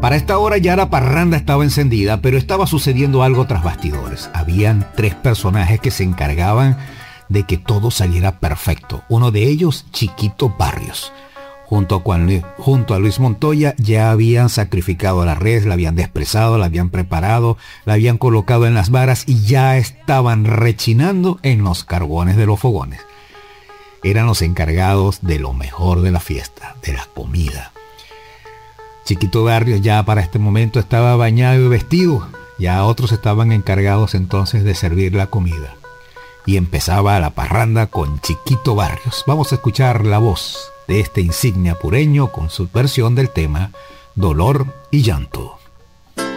Para esta hora ya la parranda estaba encendida, pero estaba sucediendo algo tras bastidores. Habían 3 personajes que se encargaban de que todo saliera perfecto. Uno de ellos, Chiquito Barrios. Junto a Luis Montoya ya habían sacrificado la res, la habían despresado, la habían preparado, la habían colocado en las varas y ya estaban rechinando en los carbones de los fogones. Eran los encargados de lo mejor de la fiesta, de la comida. Chiquito Barrios ya para este momento estaba bañado y vestido. Ya otros estaban encargados entonces de servir la comida. Y empezaba la parranda con Chiquito Barrios. Vamos a escuchar la voz de este insigne apureño con su versión del tema Dolor y Llanto.